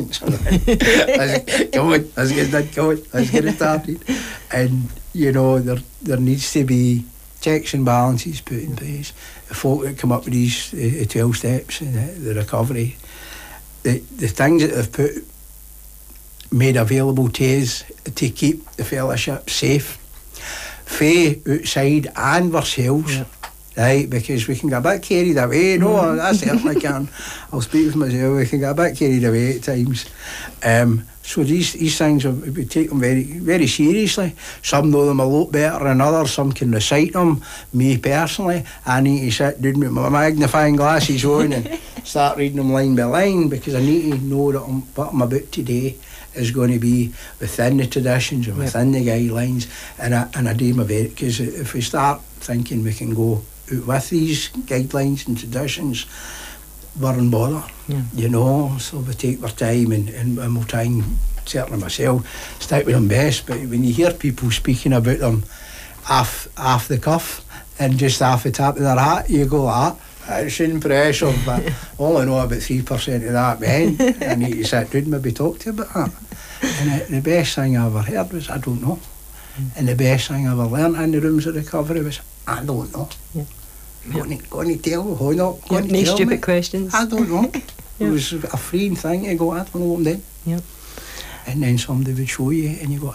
drinks. Come on, let's get that going, let's get it started. And you know, there needs to be checks and balances put in place. The folk that come up with these 12 steps and the recovery, the things that they've made available to us to keep the fellowship safe, fae outside and ourselves. Yeah. Right, because we can get a bit carried away. No, I certainly can. I'll speak for myself. We can get a bit carried away at times. So these things, we take them very, very seriously. Some know them a lot better than others. Some can recite them. Me personally, I need to sit down with my magnifying glasses on and start reading them line by line, because I need to know that what I'm about today is going to be within the traditions and within the guidelines. And I do my best, because if we start thinking we can go out with these guidelines and traditions, we're in bother, you know. So we take our time and we'll try and, certainly myself, stick with them best. But when you hear people speaking about them off the cuff and just off the top of their hat, you go, it's impressive, but all I know about 3% of that behind. I need to sit down and maybe talk to you about that. And the best thing I ever heard was, I don't know. And the best thing I ever learnt in the rooms of recovery was, I don't know. Going to tell me, why not? No stupid questions. I don't know. It was a freeing thing to go, I don't know what I'm doing. And then somebody would show you and you go,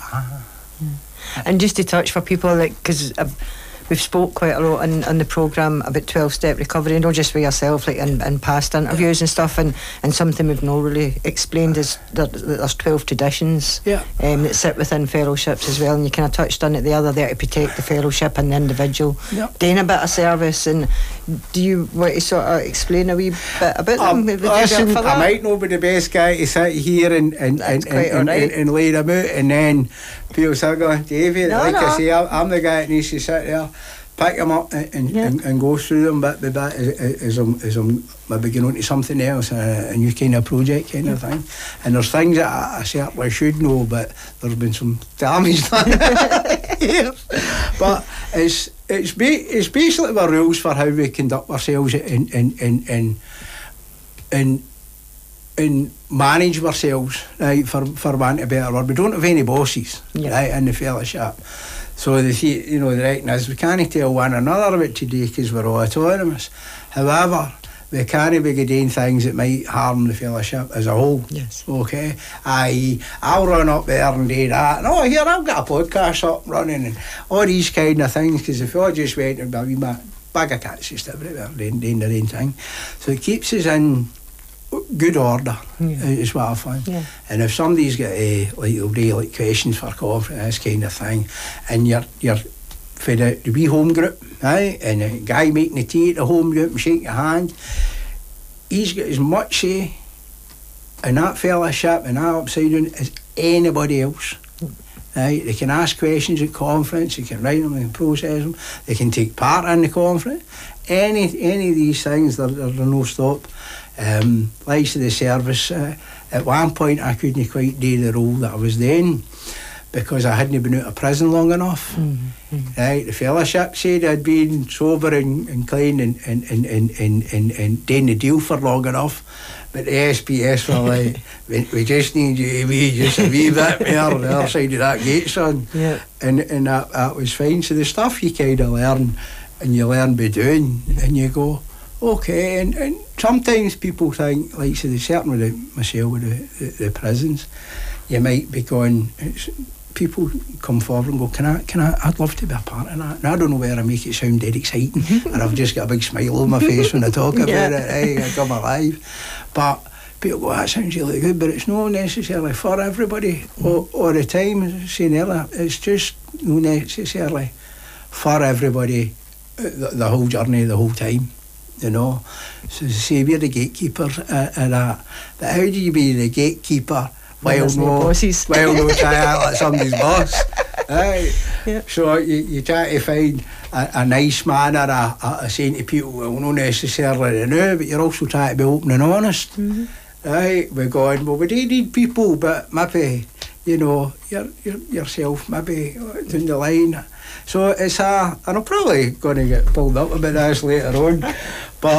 And just to touch for people, like, because we've spoke quite a lot on the programme about 12-step recovery, not just with yourself, like in past interviews and stuff, and something we've not really explained is that there's 12 traditions that sit within fellowships as well, and you kind of touched on it the other there, to protect the fellowship and the individual doing a bit of service. And do you want to sort of explain a wee bit about them? Listen, I might not be the best guy to sit here and lay them out, and then people start going, Davey, I say, I'm the guy that needs to sit there, pick them up and go through them bit by bit as I'm maybe going on to something else, a new kind of project kind of thing. And there's things that I certainly should know, but there's been some damage done here. But it's basically the rules for how we conduct ourselves and manage ourselves, right, for want of a better word. We don't have any bosses, right, in the fellowship. So they see, you know, the right is we can't tell one another about today because we're all autonomous. However, we can't be doing things that might harm the fellowship as a whole. Yes. Okay? I.e., I'll run up there and do that. And, here, I've got a podcast up running and all these kind of things, because if I just went and be my bag of cats just everywhere doing their own thing. So it keeps us in good order, is what I find. And if somebody's got like questions for conference, this kind of thing, and you're for the wee home group, right, and a guy making the tea at the home group and shaking your hand, he's got as much say in that fellowship and that upside down as anybody else. Right? They can ask questions at conference, they can write them, they can process them, they can take part in the conference. Any of these things, they're no stop. Likes of the service, at one point I couldn't quite do the role that I was doing because I hadn't been out of prison long enough. Right, the fellowship said I'd been sober and clean and doing the deal for long enough, but the SPS were like, we just need you to be just a wee bit more on the other side of that gate, son. And that was fine. So the stuff you kind of learn and you learn by doing, and you go, okay. And sometimes people think, like so certainly myself with the prisons, you might be going, people come forward and go, can I, I'd love to be a part of that. And I don't know whether I make it sound dead exciting and I've just got a big smile on my face when I talk about it, I come alive. But people go, that sounds really good, but it's not necessarily for everybody all the time. As I was saying earlier, it's just not necessarily for everybody the whole journey, the whole time, you know. So say we're the gatekeepers and that, but how do you be the gatekeeper while no try out like somebody's boss? Right? So you try to find a nice manner of saying to people, well, not necessarily the new, but you're also trying to be open and honest. Right? We're going, well, we do need people, but maybe, you know, yourself maybe down the line. So it's and I'm probably going to get pulled up about this later on, but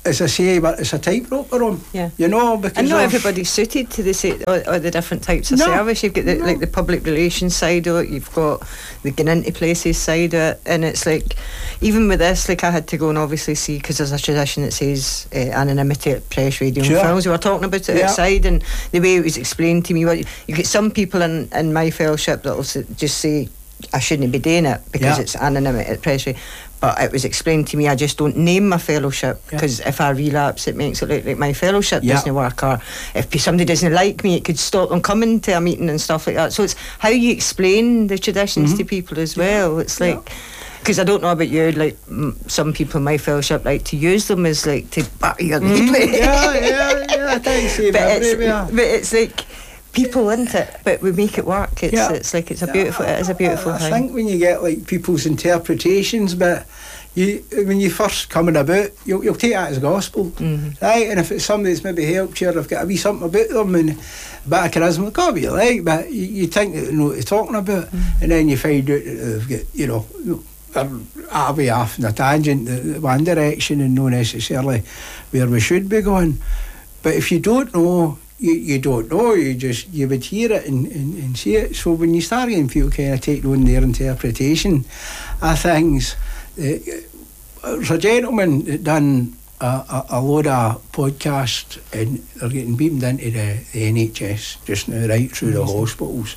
as I say, but it's a tightrope on. Yeah. You know, because and not everybody's suited to or the different types of service. You've got like the public relations side of it, you've got the getting into places side of it, and it's like, even with this, like I had to go and obviously see, because there's a tradition that says anonymity at press, radio and films. We were talking about it outside, and the way it was explained to me, you get some people in my fellowship that will just say, I shouldn't be doing it because it's anonymity at press radio. But it was explained to me, I just don't name my fellowship, because if I relapse, it makes it look like my fellowship doesn't work, or if somebody doesn't like me, it could stop them coming to a meeting and stuff like that. So it's how you explain the traditions to people as well. It's like, because I don't know about you, like some people in my fellowship like to use them as like to batter your name. I think so. But it's like people into it, but we make it work. It's like it's a beautiful thing. I think when you get like people's interpretations, but when you first coming about, you'll take that as gospel, right? And if it's somebody that's maybe helped you, or they've got to be something about them and a bit of charisma, got to be like, but you think that they know what they're talking about, and then you find out that they've got, you know, they're way off in a tangent, one direction, and not necessarily where we should be going. But if you don't know, you don't know, you would hear it and see it. So when you start getting people kind of take on their interpretation of things, there's a gentleman that done a load of podcasts, and they're getting beamed into the NHS just now, right through the hospitals.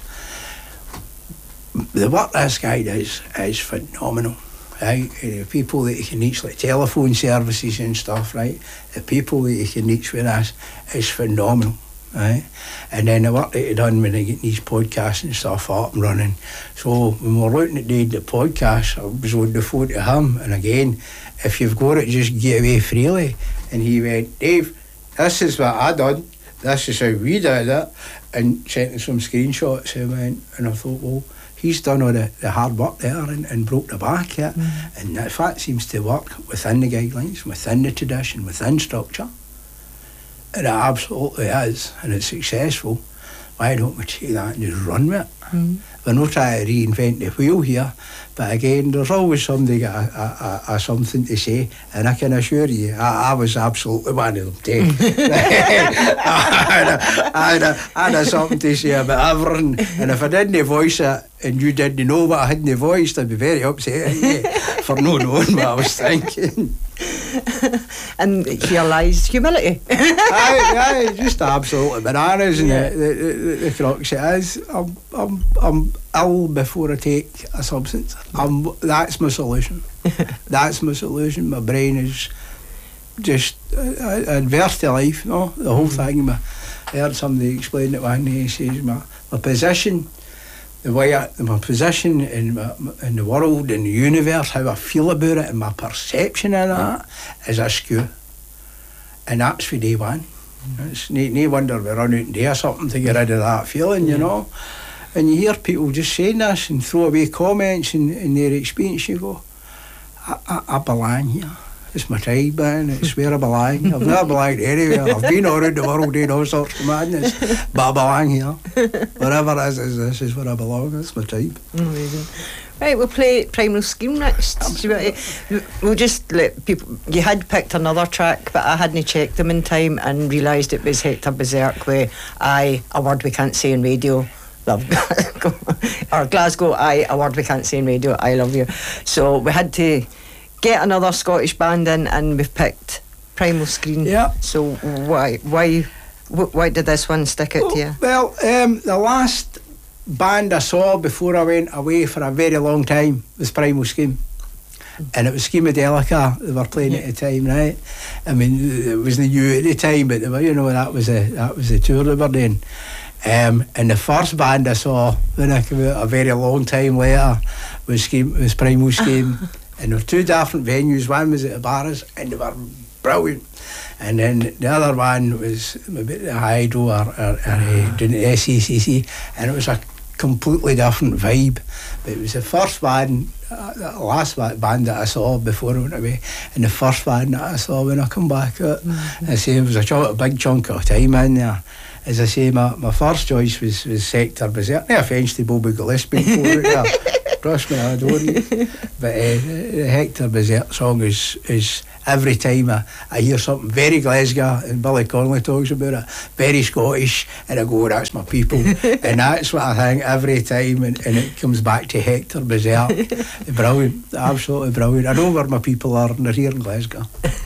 The work this guy does is phenomenal, right? The people that he can reach, like telephone services and stuff, right? The people that he can reach with us is phenomenal, right? And then the work that he done when they get these podcasts and stuff up and running. So when we're looking at the podcast, I was on the phone to him, and again, if you've got it, just get away freely. And he went, Dave, this is what I done, this is how we did it, and sent me some screenshots. And I thought, well, he's done all the hard work there and broke the back, and if that seems to work within the guidelines, within the tradition, within structure, and it absolutely is, and it's successful, why don't we take that and just run with it? We're not trying to reinvent the wheel here, but again, there's always somebody got a something to say, and I can assure you, I was absolutely one of them too. I had something to say about everything, and if I didn't voice it and you didn't know what I hadn't voiced, I'd be very upset for not knowing what I was thinking. And here lies humility. Aye, just absolutely bananas, and the crux it is, I'm ill before I take a substance. That's my solution. That's my solution. My brain is just adverse to life, the whole thing. I heard somebody explain it one day. He says my position, the way my position in the world, in the universe, how I feel about it, and my perception of that is askew. And that's for day one. It's no wonder we run out and do something to get rid of that feeling, you know. And you hear people just saying this and throw away comments in their experience. You go, I belong here. It's my tribe, man. It's where I belong. I've never belonged anywhere. I've been all around the world doing all sorts of madness, but I belong here. Wherever it is, this is where I belong. It's my tribe. Amazing. Right, we'll play Primal Scream next. We'll just let people... You had picked another track, but I hadn't checked them in time and realised it was Hector Berserk with a word we can't say in radio. Love. Or Glasgow, a word we can't say in radio, I love you. So we had to get another Scottish band in, and we've picked Primal Scream. Yeah. So why did this one stick out to you? Well, the last band I saw before I went away for a very long time was Primal Scream. And it was Schemadelica they were playing at the time, right? I mean, it wasn't new at the time, but that was the tour they were doing. And the first band I saw when I came out a very long time later was Primal Scream. And there were two different venues. One was at the Barras, and they were brilliant. And then the other one was maybe the Hydro or doing the SECC, and it was a completely different vibe. But it was the first band, the last band that I saw before I went away, and the first band that I saw when I come back out. I say it was a big chunk of time in there. As I say, my first choice was Hector Berserk. No offence to Bobby Gillespie, Trust me, I adore you. But the Hector Berserk song is every time I hear something very Glasgow, and Billy Connolly talks about it, very Scottish, and I go, that's my people. And that's what I think every time, and it comes back to Hector Berserk. Brilliant, absolutely brilliant. I know where my people are, and they're here in Glasgow.